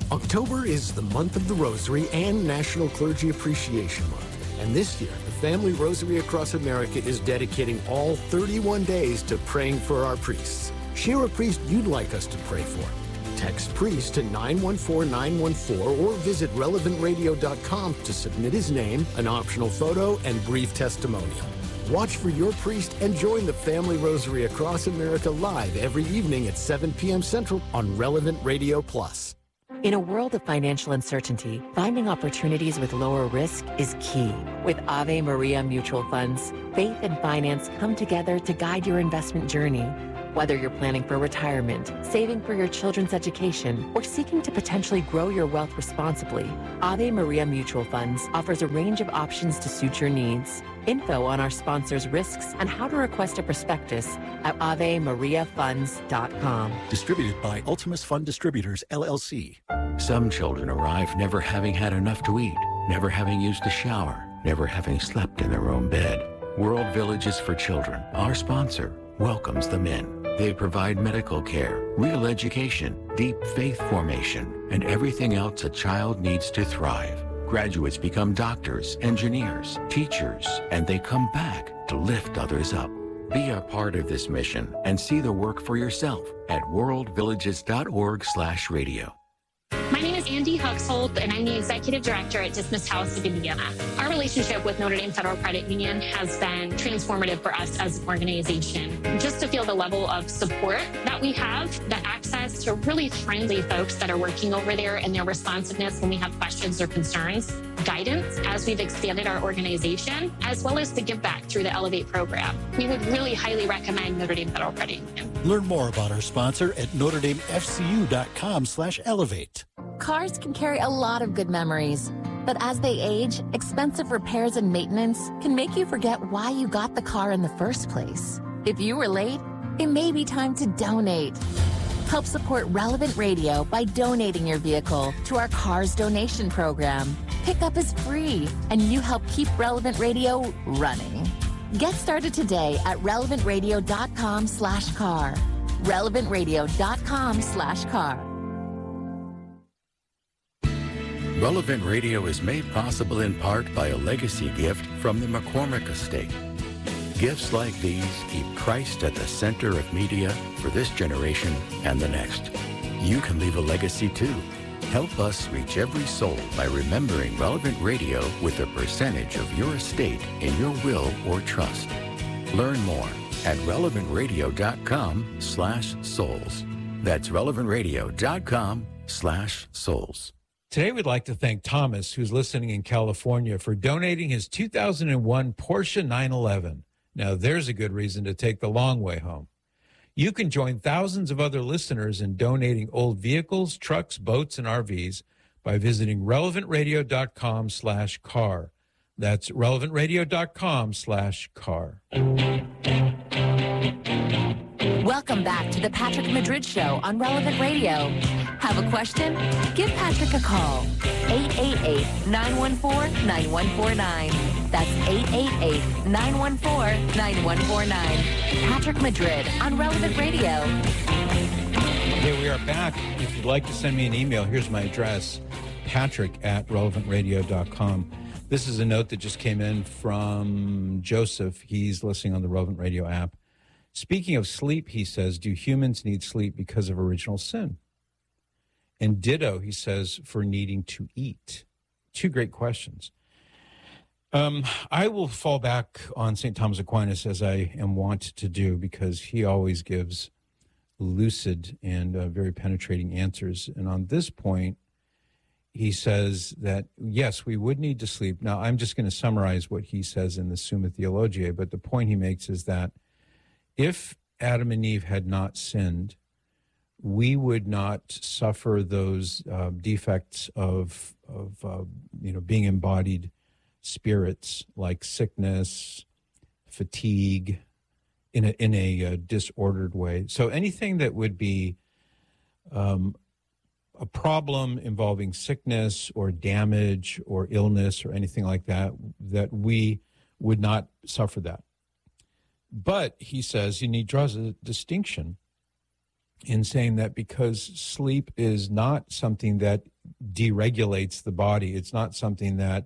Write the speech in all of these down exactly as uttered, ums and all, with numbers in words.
October is the month of the Rosary and National Clergy Appreciation Month. And this year, the Family Rosary Across America is dedicating all thirty-one days to praying for our priests. Share a priest you'd like us to pray for. Text priest to nine one four nine one four or visit relevant radio dot com to submit his name, an optional photo, and brief testimonial. Watch for your priest and join the Family Rosary Across America live every evening at seven p.m. Central on Relevant Radio Plus. In a world of financial uncertainty, finding opportunities with lower risk is key. With Ave Maria Mutual Funds, faith and finance come together to guide your investment journey. Whether you're planning for retirement, saving for your children's education, or seeking to potentially grow your wealth responsibly, Ave Maria Mutual Funds offers a range of options to suit your needs. Info on our sponsors' risks and how to request a prospectus at ave maria funds dot com. Distributed by Ultimus Fund Distributors, L L C. Some children arrive never having had enough to eat, never having used a shower, never having slept in their own bed. World Villages for Children, our sponsor, welcomes them in. They provide medical care, real education, deep faith formation, and everything else a child needs to thrive. Graduates become doctors, engineers, teachers, and they come back to lift others up. Be a part of this mission and see the work for yourself at world villages dot org slash radio. My name is Andy Huxholt, and I'm the Executive Director at Dismas House of Indiana. Our relationship with Notre Dame Federal Credit Union has been transformative for us as an organization. Just to feel the level of support that we have, the access to really friendly folks that are working over there, and their responsiveness when we have questions or concerns, guidance as we've expanded our organization, as well as the give back through the Elevate program. We would really highly recommend Notre Dame Federal Credit Union. Learn more about our sponsor at notre dame f c u dot com slash elevate. Cars can carry a lot of good memories, but as they age, expensive repairs and maintenance can make you forget why you got the car in the first place. If you were late, it may be time to donate. Help support Relevant Radio by donating your vehicle to our Cars Donation Program. Pickup is free, and you help keep Relevant Radio running. Get started today at relevant radio dot com slash car. relevant radio dot com slash car. Relevant Radio is made possible in part by a legacy gift from the McCormick Estate. Gifts like these keep Christ at the center of media for this generation and the next. You can leave a legacy too. Help us reach every soul by remembering Relevant Radio with a percentage of your estate in your will or trust. Learn more at relevant radio dot com slash souls. That's relevant radio dot com slash souls. Today, we'd like to thank Thomas, who's listening in California, for donating his two thousand one Porsche nine eleven. Now, there's a good reason to take the long way home. You can join thousands of other listeners in donating old vehicles, trucks, boats, and R Vs by visiting relevant radio dot com slash car. That's relevant radio dot com slash car. Welcome back to the Patrick Madrid Show on Relevant Radio. Have a question? Give Patrick a call. eight eight eight, nine one four, nine one four nine. That's eight eight eight, nine one four, nine one four nine. Patrick Madrid on Relevant Radio. Okay, we are back. If you'd like to send me an email, here's my address, patrick at relevant radio dot com. This is a note that just came in from Joseph. He's listening on the Relevant Radio app. Speaking of sleep, he says, do humans need sleep because of original sin? And ditto, he says, for needing to eat. Two great questions. Um, I will fall back on Saint Thomas Aquinas, as I am wont to do, because he always gives lucid and uh, very penetrating answers. And on this point, he says that, yes, we would need to sleep. Now, I'm just going to summarize what he says in the Summa Theologiae, but the point he makes is that if Adam and Eve had not sinned, we would not suffer those uh, defects of, of uh, you know, being embodied spirits like sickness, fatigue, in a, in a uh, disordered way. So anything that would be um, a problem involving sickness or damage or illness or anything like that, that we would not suffer that. But he says, and he draws a distinction in saying that because sleep is not something that deregulates the body. It's not something that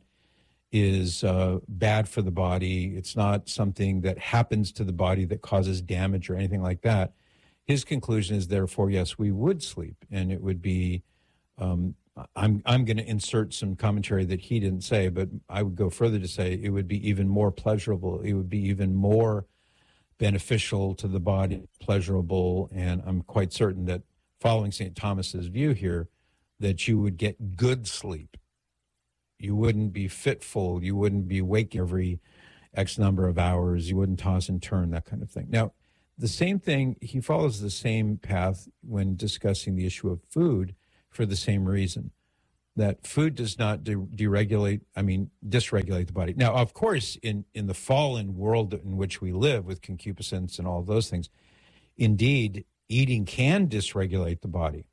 is uh, bad for the body. It's not something that happens to the body that causes damage or anything like that. His conclusion is, therefore, yes, we would sleep, and it would be. Um, I'm I'm going to insert some commentary that he didn't say, but I would go further to say it would be even more pleasurable. It would be even more beneficial to the body, pleasurable, and I'm quite certain that following Saint Thomas's view here, that you would get good sleep. You wouldn't be fitful. You wouldn't be waking every X number of hours. You wouldn't toss and turn, that kind of thing. Now, the same thing, he follows the same path when discussing the issue of food, for the same reason, that food does not de- deregulate, I mean, dysregulate the body. Now, of course, in, in the fallen world in which we live with concupiscence and all of those things, indeed, eating can dysregulate the body.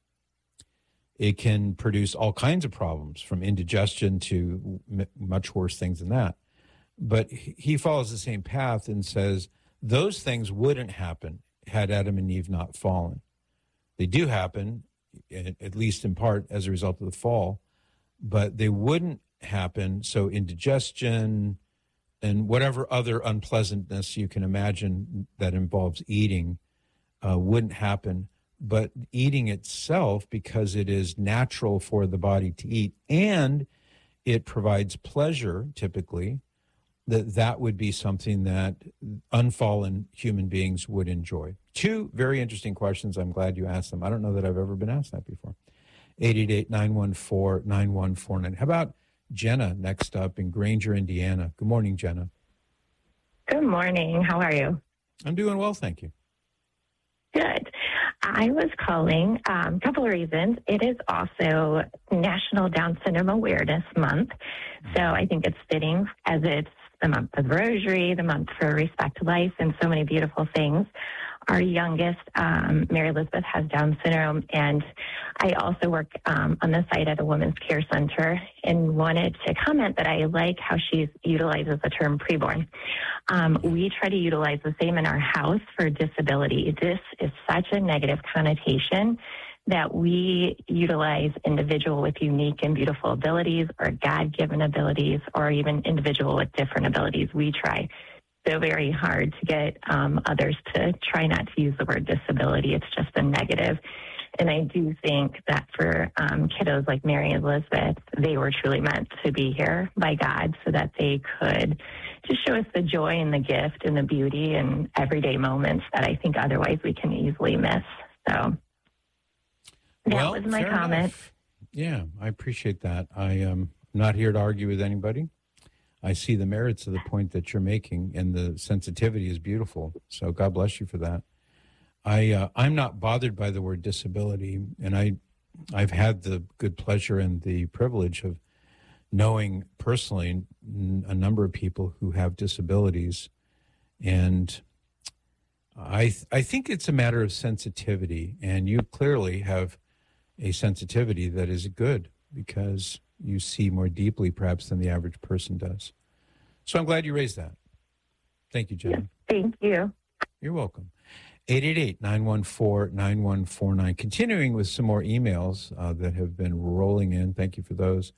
It can produce all kinds of problems, from indigestion to m- much worse things than that. But he follows the same path and says those things wouldn't happen had Adam and Eve not fallen. They do happen, at least in part as a result of the fall, but they wouldn't happen. So indigestion and whatever other unpleasantness you can imagine that involves eating uh, wouldn't happen. But eating itself, because it is natural for the body to eat and it provides pleasure, typically, that that would be something that unfallen human beings would enjoy. Two very interesting questions. I'm glad you asked them. I don't know that I've ever been asked that before. eight eight eight, nine one four, nine one four nine. How about Jenna next up in Granger, Indiana? Good morning, Jenna. Good morning. How are you? I'm doing well, thank you. Good. I was calling a um, couple of reasons. It is also National Down Syndrome Awareness Month, so I think it's fitting as it's the month of the Rosary, the month for Respect to Life, and so many beautiful things. Our youngest, um, Mary Elizabeth, has Down syndrome, and I also work um, on the site at a women's care center and wanted to comment that I like how she utilizes the term preborn. Um, we try to utilize the same in our house for disability. This is such a negative connotation that we utilize individual with unique and beautiful abilities or God-given abilities or even individual with different abilities. We try so very hard to get um, others to try not to use the word disability. It's just a negative. And I do think that for um, kiddos like Mary and Elizabeth, they were truly meant to be here by God so that they could just show us the joy and the gift and the beauty and everyday moments that I think otherwise we can easily miss. So that well, was my fair comment. Enough. Yeah, I appreciate that. I am not here to argue with anybody. I see the merits of the point that you're making, and the sensitivity is beautiful. So God bless you for that. I uh, I'm not bothered by the word disability, and I I've had the good pleasure and the privilege of knowing personally a number of people who have disabilities, and I th- I think it's a matter of sensitivity, and you clearly have a sensitivity that is good because you see more deeply perhaps than the average person does. So I'm glad you raised that. Thank you, Jen. Thank you. You're welcome. eight eight eight, nine one four, nine one four nine. Continuing with some more emails uh, that have been rolling in. Thank you for those.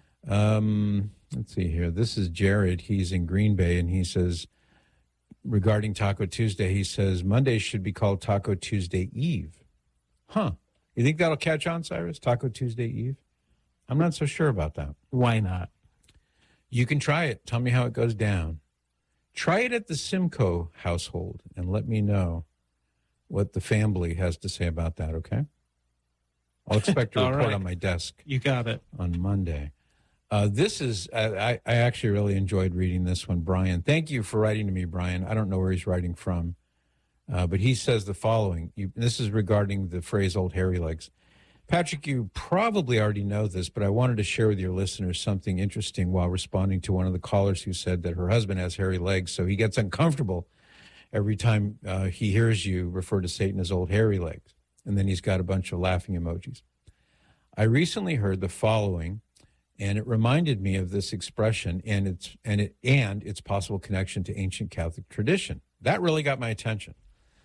Um, let's see here. This is Jared. He's in Green Bay, and he says, regarding Taco Tuesday, he says, Monday should be called Taco Tuesday Eve. Huh. You think that'll catch on, Cyrus? Taco Tuesday Eve? I'm not so sure about that. Why not? You can try it. Tell me how it goes down. Try it at the Simcoe household and let me know what the family has to say about that, okay? I'll expect a report right. on my desk. You got it. On Monday. Uh, this is, I, I actually really enjoyed reading this one, Brian. Thank you for writing to me, Brian. I don't know where he's writing from, uh, but he says the following. You, this is regarding the phrase old hairy legs. Patrick, you probably already know this, but I wanted to share with your listeners something interesting while responding to one of the callers who said that her husband has hairy legs, so he gets uncomfortable every time uh, he hears you refer to Satan as old hairy legs. And then he's got a bunch of laughing emojis. I recently heard the following, and it reminded me of this expression and its and it and its possible connection to ancient Catholic tradition. That really got my attention.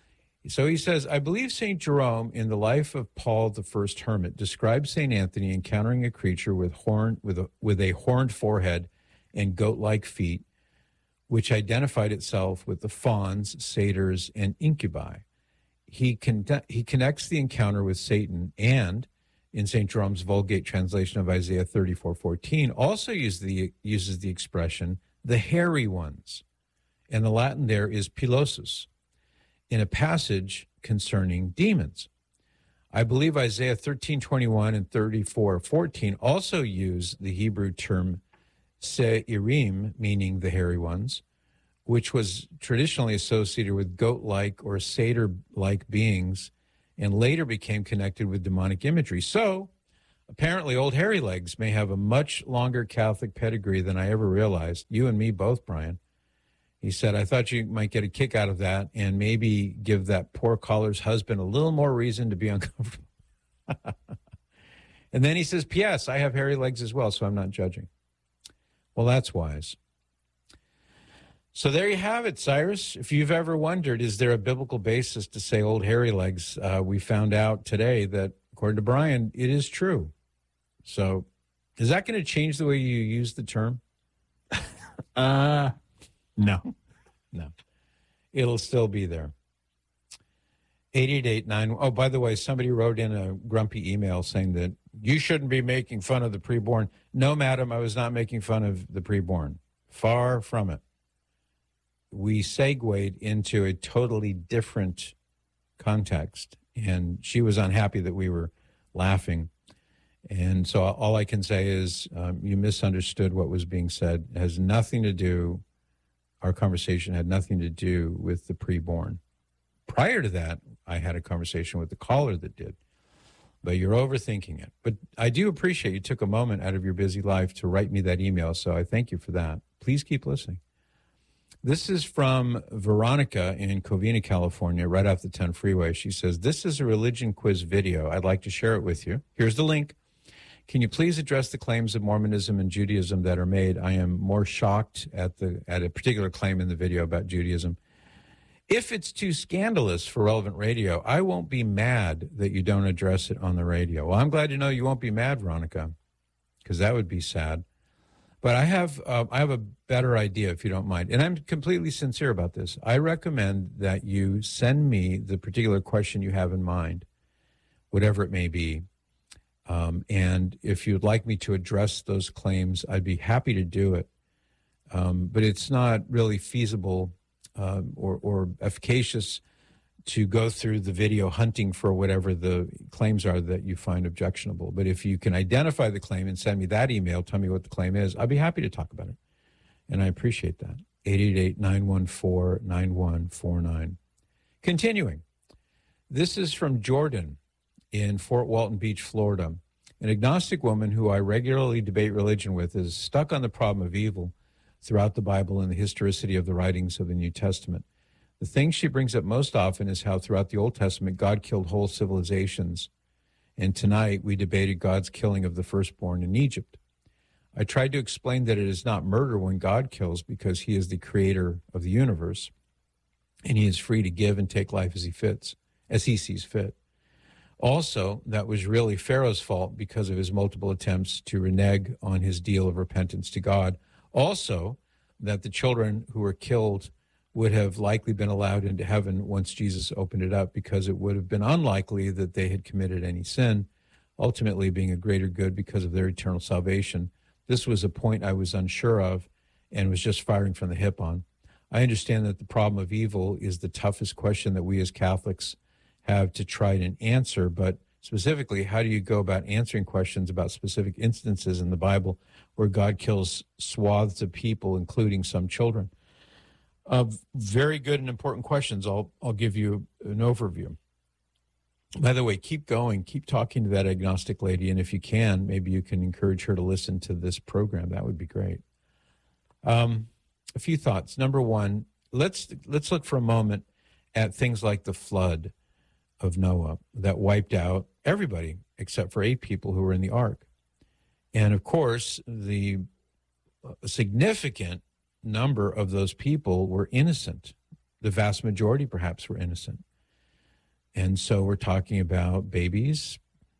So he says, I believe Saint Jerome in the life of Paul the First Hermit describes Saint Anthony encountering a creature with horn with a with a horned forehead and goat-like feet, which identified itself with the fauns, satyrs, and incubi. He con- he connects the encounter with Satan and, in Saint Jerome's Vulgate translation of Isaiah thirty-four fourteen, also use the, uses the expression, the hairy ones. And the Latin there is pilosus, in a passage concerning demons. I believe Isaiah thirteen twenty-one and thirty-four fourteen also use the Hebrew term se'irim, meaning the hairy ones, which was traditionally associated with goat-like or satyr-like beings and later became connected with demonic imagery. So, apparently, old hairy legs may have a much longer Catholic pedigree than I ever realized. You and me both, Brian. He said, I thought you might get a kick out of that and maybe give that poor caller's husband a little more reason to be uncomfortable. And then he says, P S I have hairy legs as well, so I'm not judging. Well, that's wise. So there you have it, Cyrus. If you've ever wondered, is there a biblical basis to say old hairy legs? Uh, we found out today that, according to Brian, it is true. So is that going to change the way you use the term? Uh, no. No. It'll still be there. eight eight eight nine. Oh, by the way, somebody wrote in a grumpy email saying that you shouldn't be making fun of the preborn. No, madam, I was not making fun of the preborn. Far from it. We segued into a totally different context, and she was unhappy that we were laughing. And so all I can say is um, you misunderstood what was being said. It has nothing to do, our conversation had nothing to do with the preborn. Prior to that, I had a conversation with the caller that did. But you're overthinking it. But I do appreciate you took a moment out of your busy life to write me that email, so I thank you for that. Please keep listening. This is from Veronica in Covina, California, right off the ten freeway. She says, this is a religion quiz video. I'd like to share it with you. Here's the link. Can you please address the claims of Mormonism and Judaism that are made? I am more shocked at the at a particular claim in the video about Judaism. If it's too scandalous for relevant radio, I won't be mad that you don't address it on the radio. Well, I'm glad to know you won't be mad, Veronica, because that would be sad. But I have uh, I have a better idea, if you don't mind. And I'm completely sincere about this. I recommend that you send me the particular question you have in mind, whatever it may be. Um, and if you'd like me to address those claims, I'd be happy to do it. Um, but it's not really feasible um, or, or efficacious to go through the video hunting for whatever the claims are that you find objectionable. But if you can identify the claim and send me that email, tell me what the claim is, I'd be happy to talk about it. And I appreciate that. eight eight eight, nine one four, nine one four nine. Continuing. This is from Jordan in Fort Walton Beach, Florida. An agnostic woman who I regularly debate religion with is stuck on the problem of evil throughout the Bible and the historicity of the writings of the New Testament. The thing she brings up most often is how throughout the Old Testament, God killed whole civilizations. And tonight we debated God's killing of the firstborn in Egypt. I tried to explain that it is not murder when God kills because he is the creator of the universe and he is free to give and take life as he fits, as he sees fit. Also, that was really Pharaoh's fault because of his multiple attempts to renege on his deal of repentance to God. Also, that the children who were killed would have likely been allowed into heaven once Jesus opened it up because it would have been unlikely that they had committed any sin, ultimately being a greater good because of their eternal salvation. This was a point I was unsure of and was just firing from the hip on. I understand that the problem of evil is the toughest question that we as Catholics have to try and answer, but specifically, how do you go about answering questions about specific instances in the Bible where God kills swaths of people, including some children? Uh, very good and important questions. I'll I'll give you an overview. By the way, keep going. Keep talking to that agnostic lady, and if you can, maybe you can encourage her to listen to this program. That would be great. Um, a few thoughts. Number one, let's let's look for a moment at things like the flood of Noah that wiped out everybody except for eight people who were in the ark. And of course, the significant number of those people were innocent. The vast majority perhaps were innocent. And so we're talking about babies,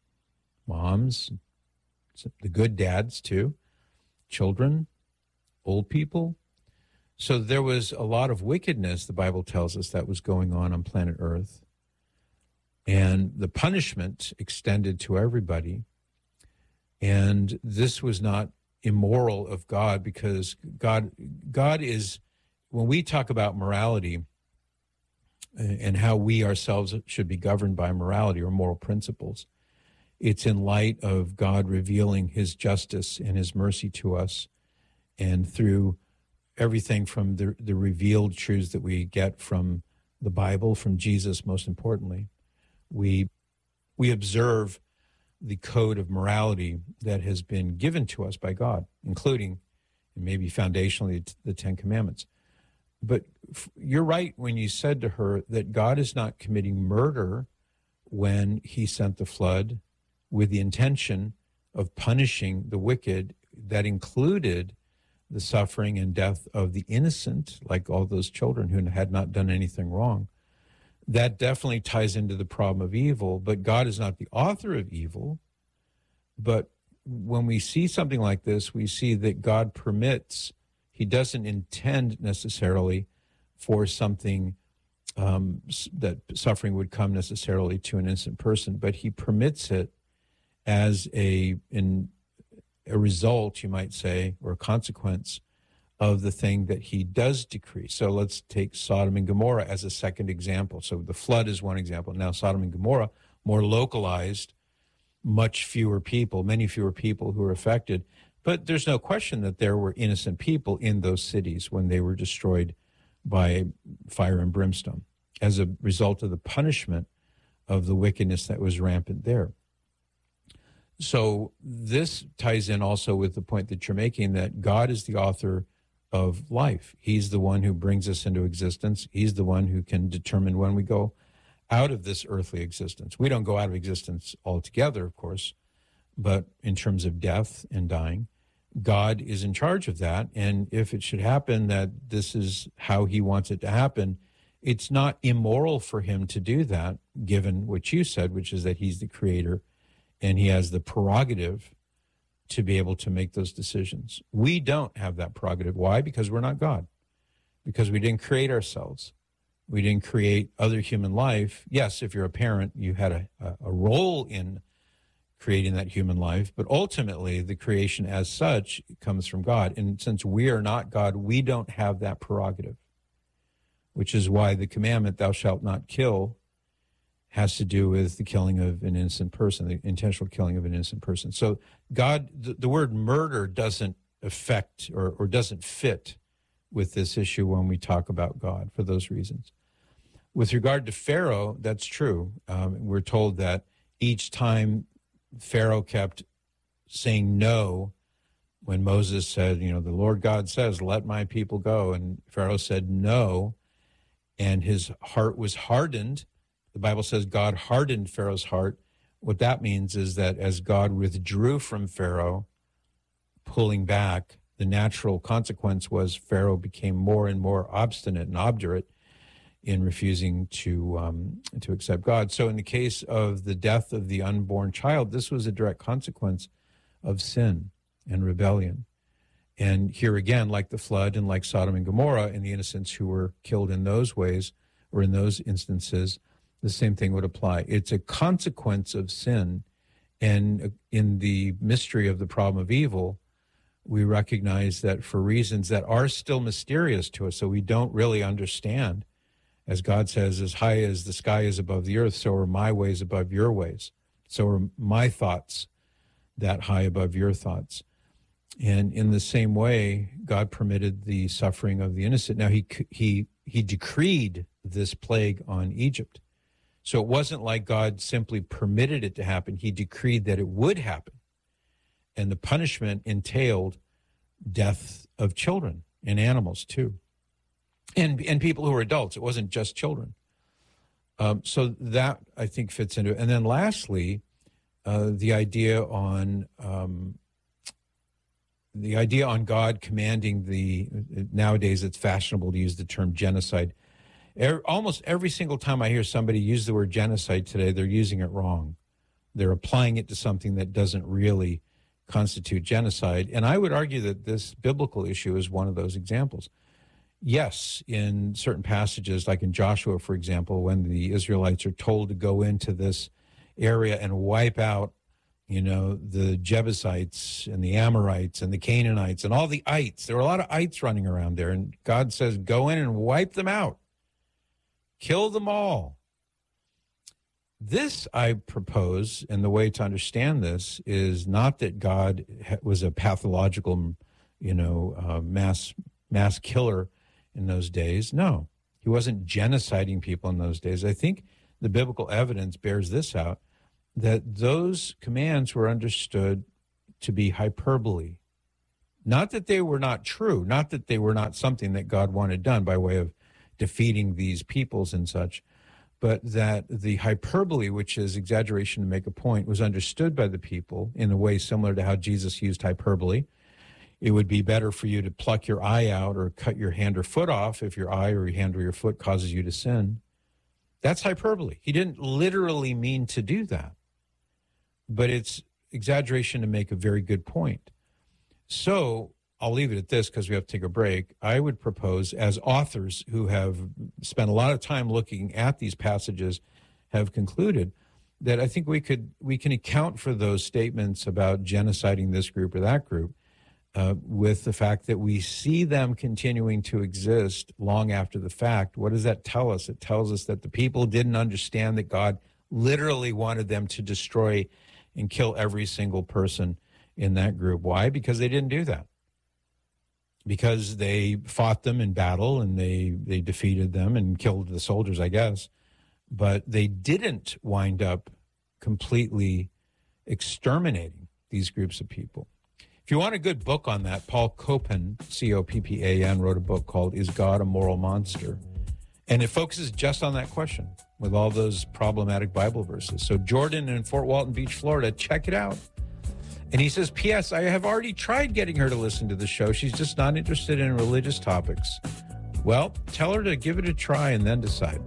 moms, the good dads too, children, old people. So there was a lot of wickedness, the Bible tells us, that was going on on planet Earth. And the punishment extended to everybody. And this was not immoral of God, because God, God is, when we talk about morality and how we ourselves should be governed by morality or moral principles, it's in light of God revealing his justice and his mercy to us, and through everything from the, the revealed truths that we get from the Bible, from Jesus most importantly. We, we observe the code of morality that has been given to us by God, including, and maybe foundationally, the Ten Commandments. But you're right when you said to her that God is not committing murder when he sent the flood with the intention of punishing the wicked. That included the suffering and death of the innocent, like all those children who had not done anything wrong. That definitely ties into the problem of evil, but God is not the author of evil. But when we see something like this, we see that God permits, he doesn't intend necessarily for something um, that suffering would come necessarily to an innocent person, but he permits it as a, in, a result, you might say, or a consequence of the thing that he does decree. So let's take Sodom and Gomorrah as a second example. So the flood is one example. Now Sodom and Gomorrah, more localized, much fewer people, many fewer people who were affected. But there's no question that there were innocent people in those cities when they were destroyed by fire and brimstone as a result of the punishment of the wickedness that was rampant there. So this ties in also with the point that you're making, that God is the author of life. He's the one who brings us into existence. He's the one who can determine when we go out of this earthly existence. We don't go out of existence altogether, of course, but in terms of death and dying, God is in charge of that. And if it should happen that this is how he wants it to happen, it's not immoral for him to do that, given what you said, which is that he's the creator and he has the prerogative to be able to make those decisions. We don't have that prerogative. Why? Because we're not God. Because we didn't create ourselves. We didn't create other human life. Yes, if you're a parent, you had a, a role in creating that human life, but ultimately the creation as such comes from God. And since we are not God, we don't have that prerogative, which is why the commandment, thou shalt not kill, has to do with the killing of an innocent person, the intentional killing of an innocent person. So God, the, the word murder doesn't affect or, or doesn't fit with this issue when we talk about God for those reasons. With regard to Pharaoh, that's true. Um, we're told that each time Pharaoh kept saying no, when Moses said, you know, the Lord God says, let my people go, and Pharaoh said no, and his heart was hardened. The Bible says God hardened Pharaoh's heart. What that means is that as God withdrew from Pharaoh, pulling back, the natural consequence was Pharaoh became more and more obstinate and obdurate in refusing to um, to accept God. So in the case of the death of the unborn child, this was a direct consequence of sin and rebellion. And here again, like the flood and like Sodom and Gomorrah and the innocents who were killed in those ways or in those instances, the same thing would apply. It's a consequence of sin. And in the mystery of the problem of evil, we recognize that for reasons that are still mysterious to us, so we don't really understand, as God says, as high as the sky is above the earth, so are my ways above your ways. So are my thoughts that high above your thoughts. And in the same way, God permitted the suffering of the innocent. Now, he he he decreed this plague on Egypt. So it wasn't like God simply permitted it to happen. He decreed that it would happen. And the punishment entailed death of children and animals too. And and people who were adults. It wasn't just children. Um, so that, I think, fits into it. And then lastly, uh, the idea on um, the idea on God commanding the, nowadays it's fashionable to use the term genocide. Er, almost every single time I hear somebody use the word genocide today, they're using it wrong. They're applying it to something that doesn't really constitute genocide. And I would argue that this biblical issue is one of those examples. Yes, in certain passages, like in Joshua, for example, when the Israelites are told to go into this area and wipe out, you know, the Jebusites and the Amorites and the Canaanites and all the ites. There were a lot of ites running around there. And God says, go in and wipe them out. Kill them all. This, I propose, and the way to understand this is not that God was a pathological, you know, uh, mass mass killer in those days. No, he wasn't genociding people in those days. I think the biblical evidence bears this out, that those commands were understood to be hyperbole. Not that they were not true, not that they were not something that God wanted done by way of defeating these peoples and such, but that the hyperbole, which is exaggeration to make a point, was understood by the people in a way similar to how Jesus used hyperbole. It would be better for you to pluck your eye out or cut your hand or foot off if your eye or your hand or your foot causes you to sin. That's hyperbole. He didn't literally mean to do that, but it's exaggeration to make a very good point. So I'll leave it at this because we have to take a break. I would propose, as authors who have spent a lot of time looking at these passages have concluded, that I think we could we can account for those statements about genociding this group or that group uh, with the fact that we see them continuing to exist long after the fact. What does that tell us? It tells us that the people didn't understand that God literally wanted them to destroy and kill every single person in that group. Why? Because they didn't do that. Because they fought them in battle and they, they defeated them and killed the soldiers, I guess. But they didn't wind up completely exterminating these groups of people. If you want a good book on that, Paul Copan, C O P P A N, wrote a book called Is God a Moral Monster? And it focuses just on that question with all those problematic Bible verses. So Jordan in Fort Walton Beach, Florida, check it out. And he says, P S I have already tried getting her to listen to the show. She's just not interested in religious topics. Well, tell her to give it a try and then decide.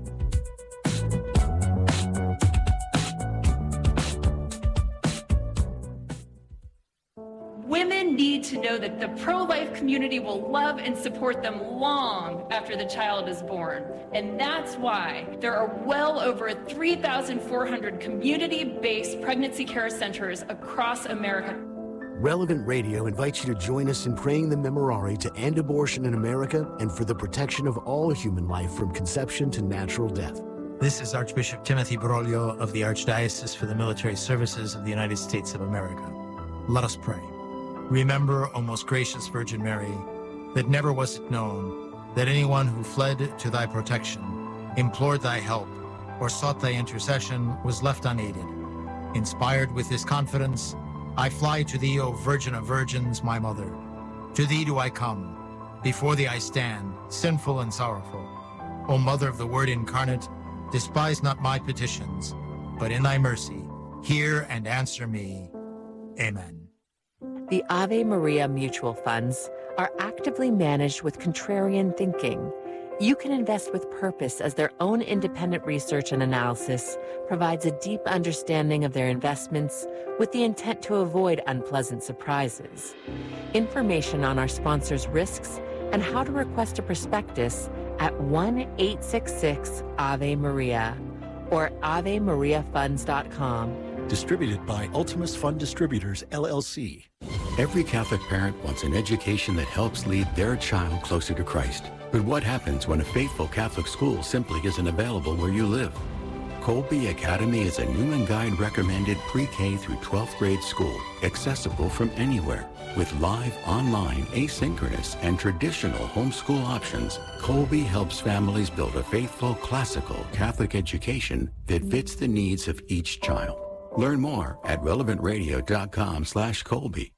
Women need to know that the pro-life community will love and support them long after the child is born. And that's why there are well over three thousand four hundred community-based pregnancy care centers across America. Relevant Radio invites you to join us in praying the Memorare to end abortion in America and for the protection of all human life from conception to natural death. This is Archbishop Timothy Broglio of the Archdiocese for the Military Services of the United States of America. Let us pray. Remember, O most gracious Virgin Mary, that never was it known that anyone who fled to thy protection, implored thy help, or sought thy intercession was left unaided. Inspired with this confidence, I fly to thee, O Virgin of Virgins, my mother. To thee do I come. Before thee I stand, sinful and sorrowful. O Mother of the Word incarnate, despise not my petitions, but in thy mercy, hear and answer me. Amen. The Ave Maria mutual funds are actively managed with contrarian thinking. You can invest with purpose as their own independent research and analysis provides a deep understanding of their investments with the intent to avoid unpleasant surprises. Information on our sponsors' risks and how to request a prospectus at one eight six six Ave Maria or ave maria funds dot com. Distributed by Ultimus Fund Distributors, L L C. Every Catholic parent wants an education that helps lead their child closer to Christ. But what happens when a faithful Catholic school simply isn't available where you live? Colby Academy is a Newman Guide recommended pre-K through twelfth grade school, accessible from anywhere. With live, online, asynchronous, and traditional homeschool options, Colby helps families build a faithful, classical Catholic education that fits the needs of each child. Learn more at relevant radio dot com slash Colby.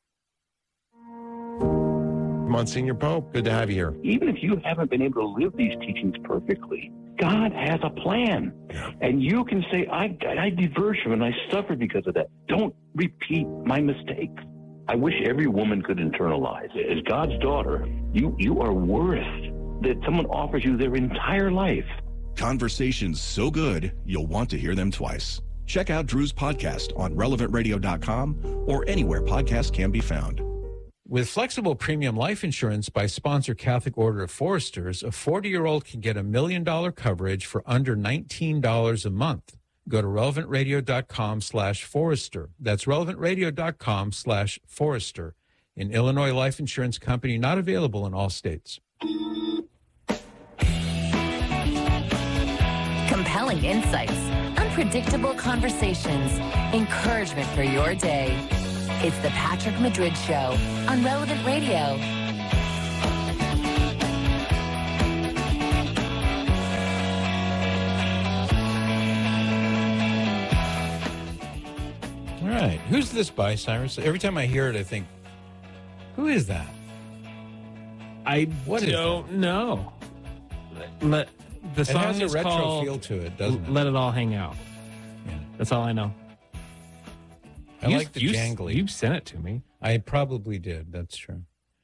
Monsignor Pope, good to have you here. Even if you haven't been able to live these teachings perfectly, God has a plan. Yeah. And you can say, I, I diverged from it and I suffered because of that. Don't repeat my mistakes. I wish every woman could internalize it. As God's daughter, you, you are worth that someone offers you their entire life. Conversations so good, you'll want to hear them twice. Check out Drew's podcast on relevant radio dot com or anywhere podcasts can be found. With flexible premium life insurance by Sponsor Catholic Order of Foresters, a forty-year-old can get a million-dollar coverage for under nineteen dollars a month. Go to relevant radio dot com slash Forester. That's relevant radio dot com slash Forester. An Illinois life insurance company not available in all states. Compelling insights, unpredictable conversations, encouragement for your day. It's the Patrick Madrid Show on Relevant Radio. All right. Who's this by, Cyrus? Every time I hear it, I think, who is that? I what don't know. Let, the song it has a is retro called feel to it, doesn't it? Let It All Hang Out. Yeah. That's all I know. I you, like the you, jangly. You sent it to me. I probably did. That's true.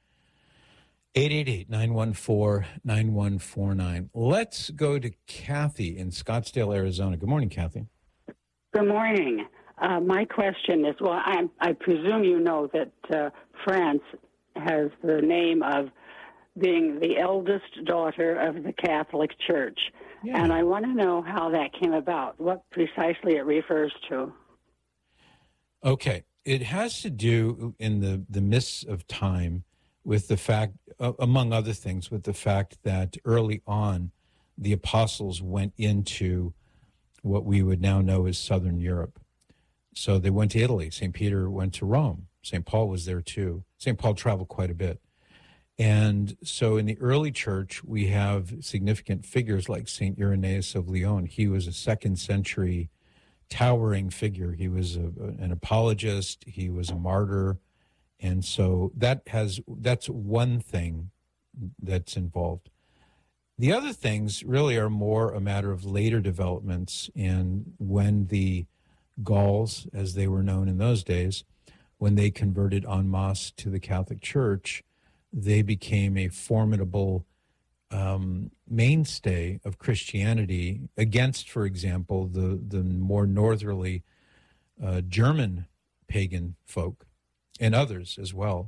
eight eight eight, nine one four, nine one four nine. Let's go to Kathy in Scottsdale, Arizona. Good morning, Kathy. Good morning. Uh, my question is, well, I, I presume you know that uh, France has the name of being the eldest daughter of the Catholic Church. Yeah. And I want to know how that came about, what precisely it refers to. Okay. It has to do, in the, the mists of time, with the fact, uh, among other things, with the fact that early on, the apostles went into what we would now know as Southern Europe. So they went to Italy. Saint Peter went to Rome. Saint Paul was there too. Saint Paul traveled quite a bit. And so in the early church, we have significant figures like Saint Irenaeus of Lyon. He was a second century towering figure. He was a, an apologist. He was a martyr. And so that has, that's one thing that's involved. The other things really are more a matter of later developments, and when the Gauls, as they were known in those days, when they converted en masse to the Catholic Church, they became a formidable um, mainstay of Christianity against, for example, the, the more northerly uh, German pagan folk and others as well.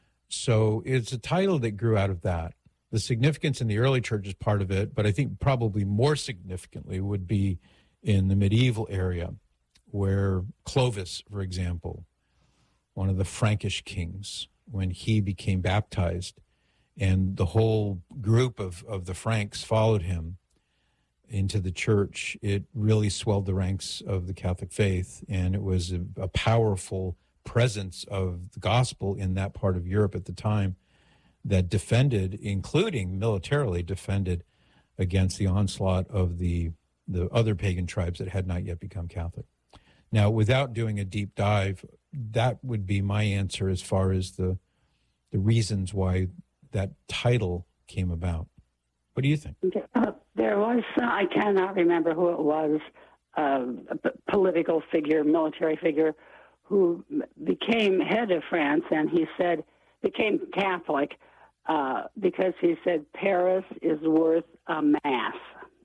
So it's a title that grew out of that. The significance in the early church is part of it, but I think probably more significantly would be in the medieval area, where Clovis, for example, one of the Frankish kings, when he became baptized and the whole group of, of the Franks followed him into the church, it really swelled the ranks of the Catholic faith, and it was a, a powerful presence of the gospel in that part of Europe at the time that defended, including militarily defended, against the onslaught of the, the other pagan tribes that had not yet become Catholic. Now, without doing a deep dive, that would be my answer as far as the the reasons why that title came about. What do you think? Uh, there was, uh, I cannot remember who it was, uh, a p- political figure, military figure, who became head of France, and he said, became Catholic, uh, because he said Paris is worth a mass.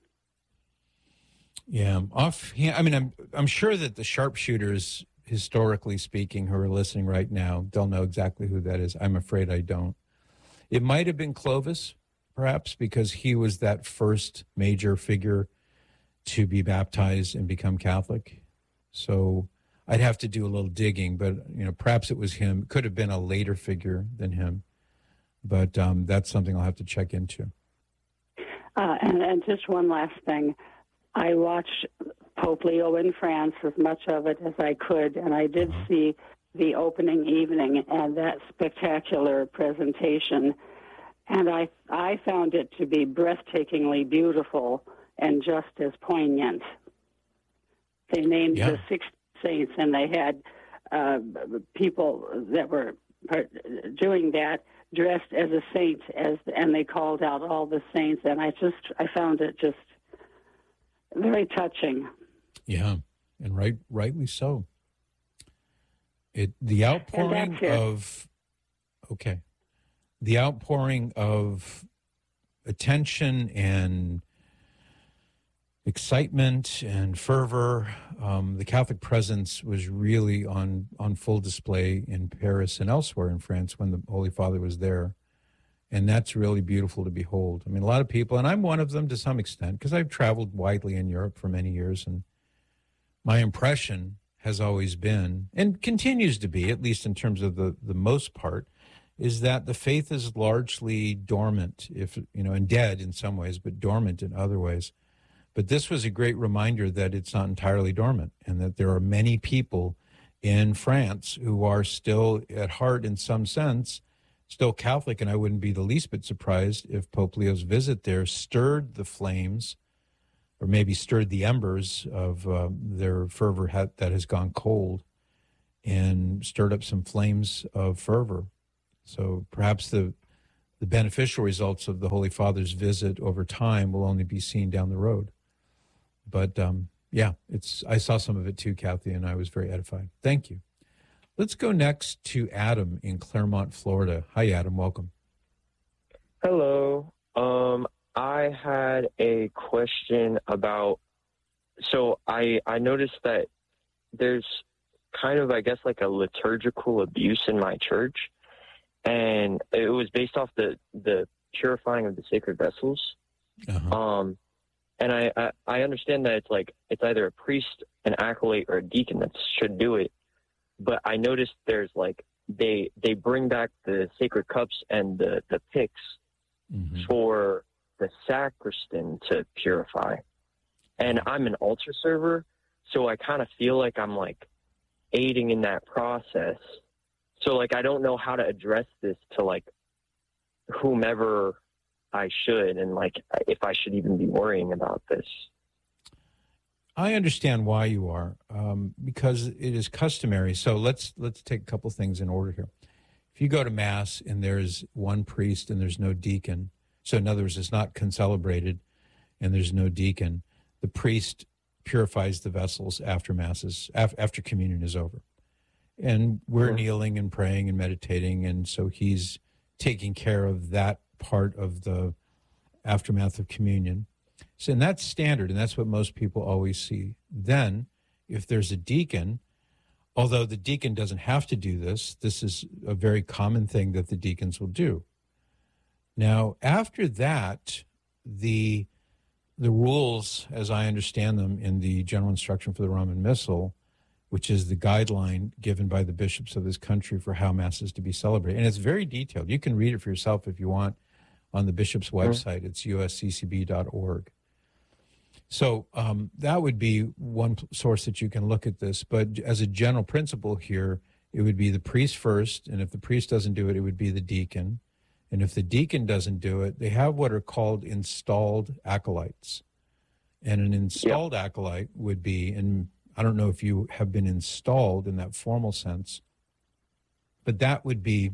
Yeah, off. Yeah, I mean, I'm I'm sure that the sharpshooters, historically speaking, who are listening right now, they'll know exactly who that is. I'm afraid I don't. It might have been Clovis, perhaps, because he was that first major figure to be baptized and become Catholic. So I'd have to do a little digging, but you know, perhaps it was him. Could have been a later figure than him, but um, that's something I'll have to check into. Uh, and, and just one last thing. I watched Pope Leo in France, as much of it as I could, and I did uh-huh. see the opening evening and that spectacular presentation. And I I found it to be breathtakingly beautiful and just as poignant. They named yeah. the six saints, and they had uh, people that were doing that dressed as a saint, as and they called out all the saints, and I just I found it just very touching. Yeah, and right, rightly so. It the outpouring it. of okay, the outpouring of attention and excitement and fervor. Um, the Catholic presence was really on, on full display in Paris and elsewhere in France when the Holy Father was there. And that's really beautiful to behold. I mean, a lot of people, and I'm one of them to some extent, because I've traveled widely in Europe for many years, and my impression has always been, and continues to be, at least in terms of the, the most part, is that the faith is largely dormant, if you know, and dead in some ways, but dormant in other ways. But this was a great reminder that it's not entirely dormant, and that there are many people in France who are still at heart, in some sense, still Catholic, and I wouldn't be the least bit surprised if Pope Leo's visit there stirred the flames, or maybe stirred the embers of uh, their fervor ha- that has gone cold, and stirred up some flames of fervor. So perhaps the the beneficial results of the Holy Father's visit over time will only be seen down the road. But um, yeah, it's I saw some of it too, Kathy, and I was very edified. Thank you. Let's go next to Adam in Claremont, Florida. Hi, Adam. Welcome. Hello. Um, I had a question about, so I, I noticed that there's kind of, I guess, like a liturgical abuse in my church. And it was based off the, the purifying of the sacred vessels. Uh-huh. Um, and I, I, I understand that it's like, it's either a priest, an acolyte, or a deacon that should do it. But I noticed there's like, they they bring back the sacred cups and the, the picks mm-hmm. for the sacristan to purify. And I'm an altar server, so I kind of feel like I'm like aiding in that process. So like, I don't know how to address this to like whomever I should, and like if I should even be worrying about this. I understand why you are, um, because it is customary. So let's let's take a couple things in order here. If you go to Mass and there's one priest and there's no deacon, so in other words, it's not concelebrated and there's no deacon, the priest purifies the vessels after Masses, af- after communion is over. And we're sure. kneeling and praying and meditating, and so he's taking care of that part of the aftermath of communion. So, and that's standard, and that's what most people always see. Then, if there's a deacon, although the deacon doesn't have to do this, this is a very common thing that the deacons will do. Now, after that, the the rules, as I understand them in the General Instruction for the Roman Missal, which is the guideline given by the bishops of this country for how Mass is to be celebrated, and it's very detailed. You can read it for yourself if you want on the bishop's website. It's u s c c b dot org. So um, that would be one source that you can look at this. But as a general principle here, it would be the priest first. And if the priest doesn't do it, it would be the deacon. And if the deacon doesn't do it, they have what are called installed acolytes. And an installed yeah. acolyte would be, and I don't know if you have been installed in that formal sense, but that would be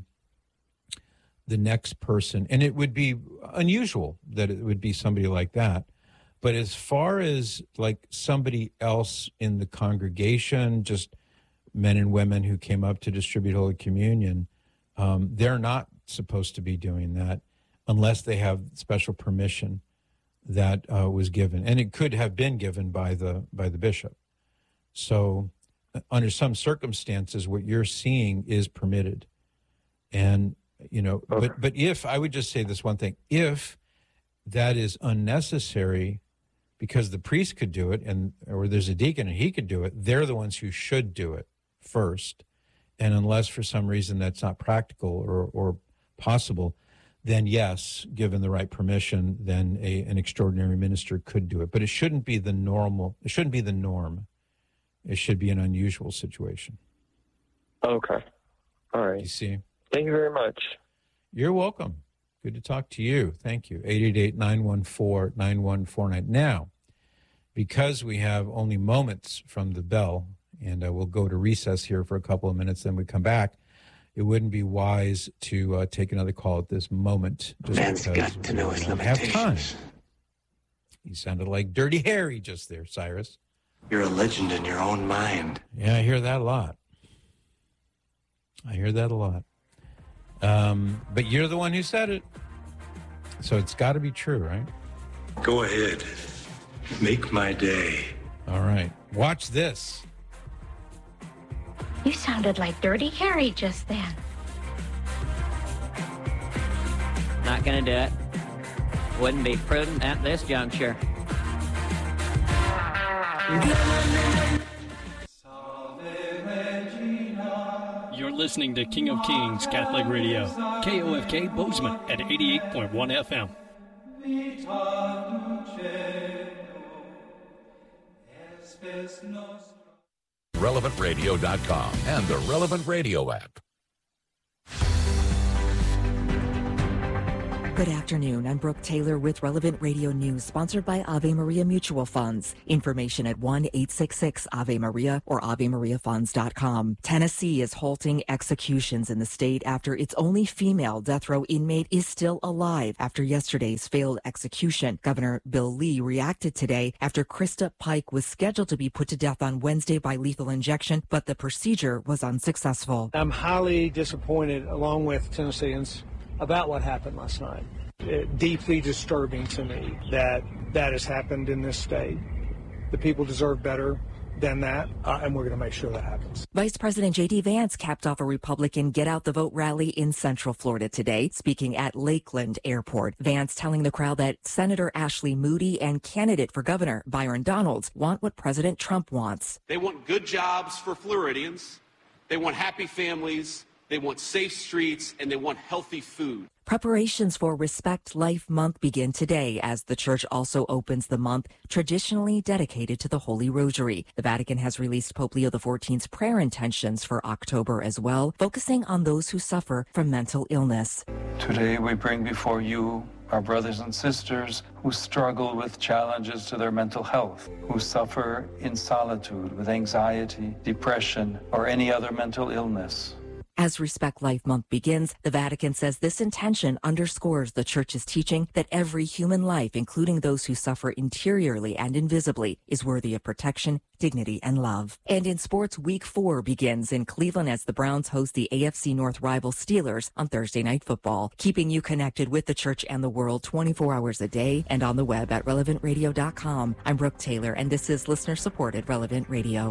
the next person. And it would be unusual that it would be somebody like that. But as far as like somebody else in the congregation, just men and women who came up to distribute Holy Communion, um, they're not supposed to be doing that unless they have special permission that uh, was given. And it could have been given by the by the bishop. So under some circumstances, what you're seeing is permitted. And, you know, okay. but but if, I would just say this one thing, if that is unnecessary, because the priest could do it, and or there's a deacon and he could do it, they're the ones who should do it first. And unless for some reason that's not practical or, or possible, then yes, given the right permission, then a, an extraordinary minister could do it. But it shouldn't be the normal, it shouldn't be the norm. It should be an unusual situation. Okay. All right. You see? Thank you very much. You're welcome. Good to talk to you. Thank you. eight eight eight, nine one four, nine one four nine. Now, because we have only moments from the bell, and uh, we'll go to recess here for a couple of minutes, then we come back, it wouldn't be wise to uh, take another call at this moment. Just Man's because got to know his have limitations. time. You sounded like Dirty Harry just there, Cyrus. You're a legend in your own mind. Yeah, I hear that a lot. I hear that a lot. Um, but you're the one who said it. So it's got to be true, right? Go ahead. Make my day. All right. Watch this. You sounded like Dirty Harry just then. Not gonna do it. Wouldn't be prudent at this juncture. You're listening to King of Kings Catholic Radio, K O F K Bozeman at eighty-eight point one F M. relevant radio dot com and the Relevant Radio app. Good afternoon. I'm Brooke Taylor with Relevant Radio News, sponsored by Ave Maria Mutual Funds. Information at one eight six six Ave Maria or ave maria funds dot com. Tennessee is halting executions in the state after its only female death row inmate is still alive after yesterday's failed execution. Governor Bill Lee reacted today after Krista Pike was scheduled to be put to death on Wednesday by lethal injection, but the procedure was unsuccessful. I'm highly disappointed, along with Tennesseans, about what happened last night. It, deeply disturbing to me that that has happened in this state. The people deserve better than that, uh, and we're going to make sure that happens. Vice President J D Vance capped off a Republican Get Out the Vote rally in Central Florida today, speaking at Lakeland Airport. Vance telling the crowd that Senator Ashley Moody and candidate for governor Byron Donalds want what President Trump wants. They want good jobs for Floridians. They want happy families. They want safe streets, and they want healthy food. Preparations for Respect Life Month begin today as the church also opens the month traditionally dedicated to the Holy Rosary. The Vatican has released Pope Leo the fourteenth's prayer intentions for October as well, focusing on those who suffer from mental illness. Today we bring before you our brothers and sisters who struggle with challenges to their mental health, who suffer in solitude with anxiety, depression, or any other mental illness. As Respect Life Month begins, the Vatican says this intention underscores the Church's teaching that every human life, including those who suffer interiorly and invisibly, is worthy of protection, dignity, and love. And in sports, week four begins in Cleveland as the Browns host the A F C North rival Steelers on Thursday Night Football, keeping you connected with the Church and the world twenty-four hours a day and on the web at relevant radio dot com. I'm Brooke Taylor, and this is listener-supported Relevant Radio.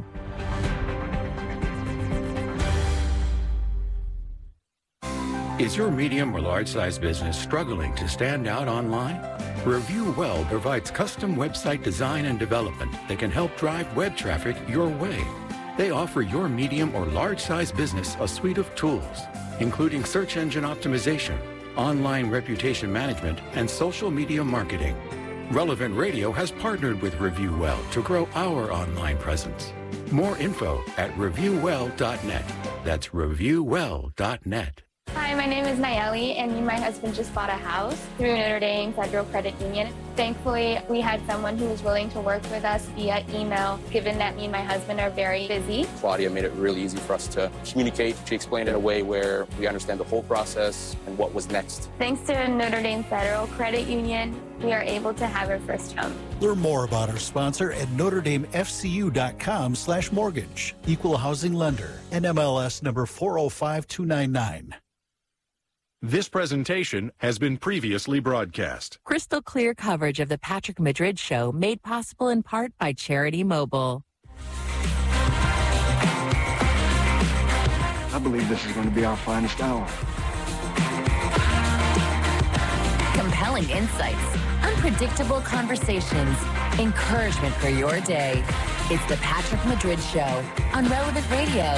Is your medium or large size business struggling to stand out online? Review Well provides custom website design and development that can help drive web traffic your way. They offer your medium or large size business a suite of tools, including search engine optimization, online reputation management, and social media marketing. Relevant Radio has partnered with Review Well to grow our online presence. More info at review well dot net. That's review well dot net. Hi, my name is Nayeli, and me and my husband just bought a house through Notre Dame Federal Credit Union. Thankfully, we had someone who was willing to work with us via email, given that me and my husband are very busy. Claudia made it really easy for us to communicate. She explained it in a way where we understand the whole process and what was next. Thanks to Notre Dame Federal Credit Union, we are able to have our first home. Learn more about our sponsor at notre dame f c u dot com slash mortgage. Equal housing lender. N M L S number four oh five two nine nine. This presentation has been previously broadcast. Crystal clear coverage of the Patrick Madrid Show made possible in part by Charity Mobile. I believe this is going to be our finest hour. Compelling insights, unpredictable conversations, encouragement for your day. It's the Patrick Madrid Show on Relevant Radio.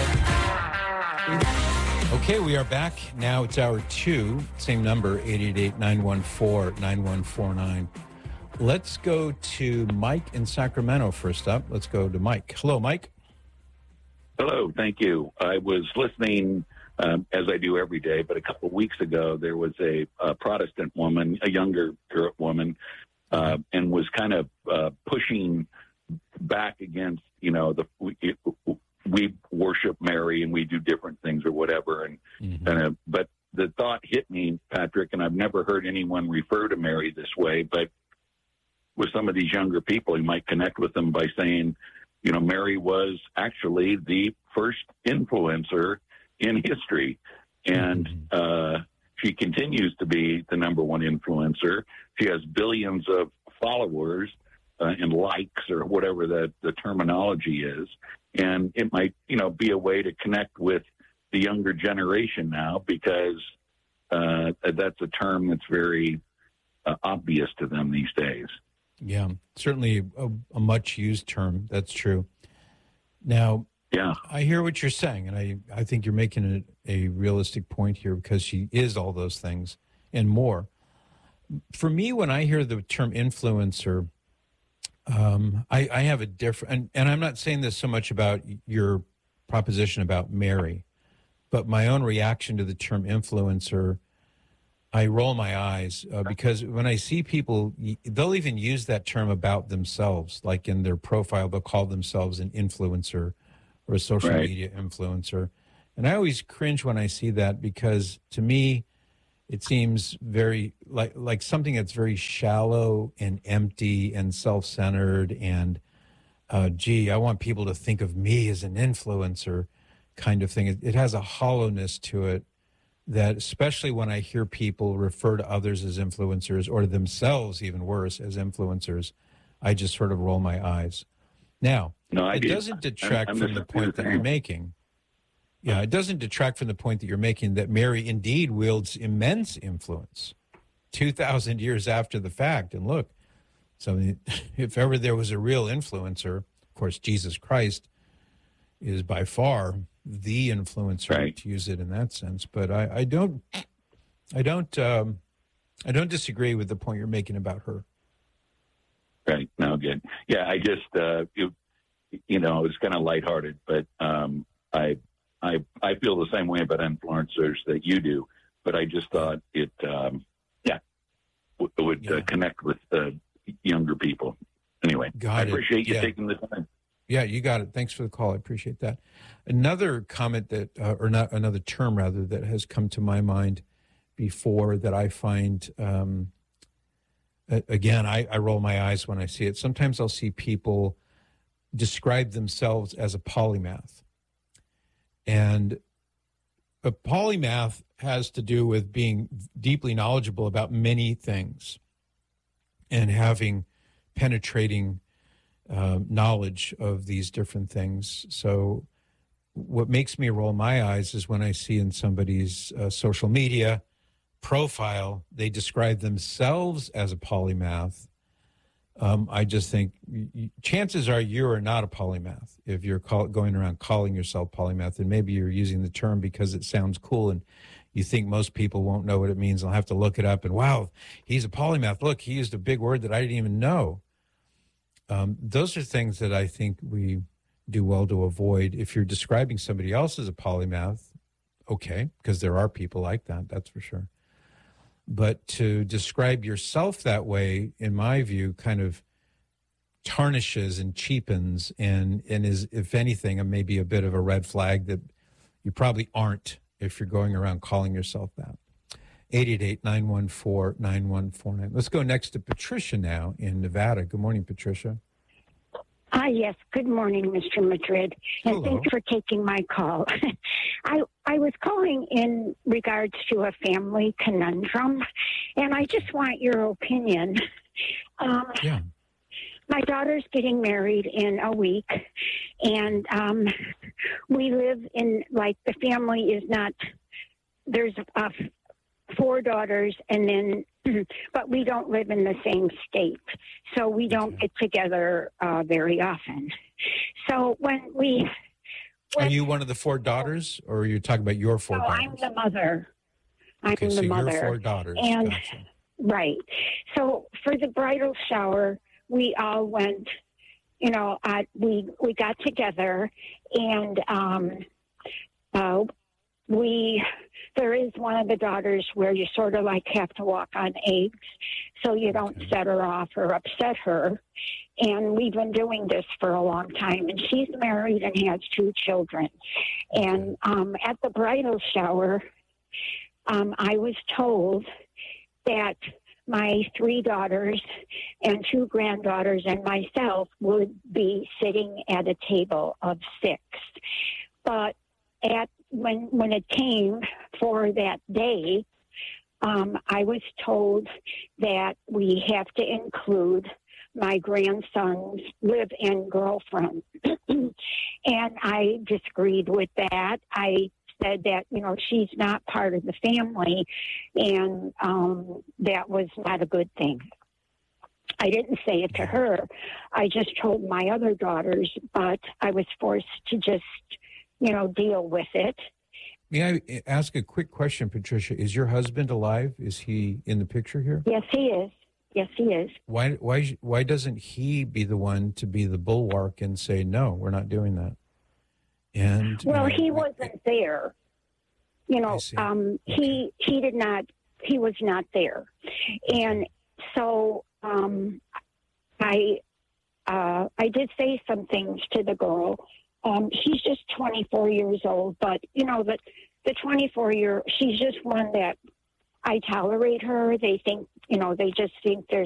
Okay, we are back. Now it's hour two. Same number, eight eight eight, nine one four, nine one four nine. Let's go to Mike in Sacramento first up. Let's go to Mike. Hello, Mike. Hello, thank you. I was listening, um, as I do every day, but a couple of weeks ago, there was a, a Protestant woman, a younger girl, woman, uh, and was kind of uh, pushing back against, you know, the it, we worship Mary and we do different things or whatever. And, mm-hmm. and uh, but the thought hit me, Patrick, and I've never heard anyone refer to Mary this way, but with some of these younger people, you might connect with them by saying, you know, Mary was actually the first influencer in history. And, mm-hmm. uh, she continues to be the number one influencer. She has billions of followers uh, and likes, or whatever that the terminology is. And it might, you know, be a way to connect with the younger generation now, because uh, that's a term that's very uh, obvious to them these days. Yeah, certainly a, a much used term. That's true. Now, yeah, I hear what you're saying, and I, I think you're making a, a realistic point here, because she is all those things and more. For me, when I hear the term influencer, um, I, I have a different, and, and I'm not saying this so much about your proposition about Mary, but my own reaction to the term influencer, I roll my eyes uh, because when I see people, they'll even use that term about themselves, like in their profile, they'll call themselves an influencer or a social right. media influencer. And I always cringe when I see that, because to me, it seems very like like something that's very shallow and empty and self-centered and, uh, gee, I want people to think of me as an influencer kind of thing. It, it has a hollowness to it that, especially when I hear people refer to others as influencers, or themselves, even worse, as influencers, I just sort of roll my eyes. Now, no, I it do. doesn't detract I'm, I'm from the point that you're making. Yeah, it doesn't detract from the point that you're making that Mary indeed wields immense influence two thousand years after the fact. And look, so if ever there was a real influencer, of course, Jesus Christ is by far the influencer, right, to use it in that sense. But I, I don't, I don't, um, I don't disagree with the point you're making about her. Right. No, good. Yeah, I just, uh, you, you know, it's kind of lighthearted, but um, I, I, I feel the same way about influencers that you do. But I just thought it, um, yeah, w- would yeah. Uh, connect with uh, younger people. Anyway, got I it. appreciate you yeah. taking the time. Yeah, you got it. Thanks for the call. I appreciate that. Another comment that, uh, or not another term rather, that has come to my mind before that I find, um, again, I, I roll my eyes when I see it. Sometimes I'll see people describe themselves as a polymath. And a polymath has to do with being deeply knowledgeable about many things and having penetrating uh, knowledge of these different things. So what makes me roll my eyes is when I see in somebody's uh, social media profile, they describe themselves as a polymath. Um, I just think y- chances are you are not a polymath if you're call, going around calling yourself polymath, and maybe you're using the term because it sounds cool and you think most people won't know what it means. They'll have to look it up and, wow, he's a polymath. Look, he used a big word that I didn't even know. Um, those are things that I think we do well to avoid. If you're describing somebody else as a polymath, okay, because there are people like that, that's for sure. But to describe yourself that way, in my view, kind of tarnishes and cheapens and, and is, if anything, maybe a bit of a red flag that you probably aren't if you're going around calling yourself that. eight eight eight, nine one four, nine one four nine. Let's go next to Patricia now in Nevada. Good morning, Patricia. Hi, yes. Good morning, Mister Madrid. And Hello. Thanks for taking my call. I I was calling in regards to a family conundrum, and I just want your opinion. Um, yeah. My daughter's getting married in a week, and um, we live in, like, the family is not, there's uh, four daughters, and then, but we don't live in the same state, so we don't get together uh, very often. So when we... When, are you one of the four daughters, or are you talking about your four no, daughters? I'm the mother. I'm okay, the so mother. you're four daughters. And, gotcha. Right. So for the bridal shower, we all went, you know, uh, we we got together, and um, uh, we there is one of the daughters where you sort of like have to walk on eggs, so you don't okay. set her off or upset her. And we've been doing this for a long time, and she's married and has two children. And um, at the bridal shower, um, I was told that my three daughters and two granddaughters and myself would be sitting at a table of six. But at when when it came for that day, um, I was told that we have to include my grandson's live-in girlfriend. And I disagreed with that. I said that, you know, she's not part of the family, and um, that was not a good thing. I didn't say it to her. I just told my other daughters, but I was forced to just, you know, deal with it. May I ask a quick question, Patricia? Is your husband alive? Is he in the picture here? Yes, he is. Yes, he is. Why, why, why doesn't he be the one to be the bulwark and say, no, we're not doing that? And well, you know, he wasn't there. You know, um, he he did not. He was not there, and so um, I uh, I did say some things to the girl. Um, she's just twenty-four years old, but you know that the twenty-four year, she's just one that I tolerate her. They think, you know, they just think they're